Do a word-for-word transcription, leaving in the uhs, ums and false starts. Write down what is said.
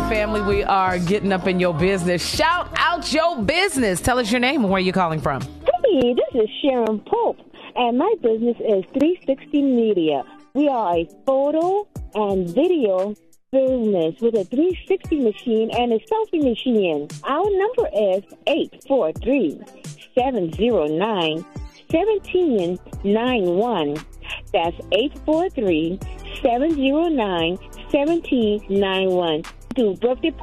family. We are getting up in your business. Shout out your business. Tell us your name and where you're calling from. Hey, this is Sharon Pope, and my business is three sixty Media. We are a photo and video business with a three sixty machine and a selfie machine. Our number is eight four three, seven zero nine, one seven nine one. That's eight four three, seven zero nine, one seven nine one. Do birthday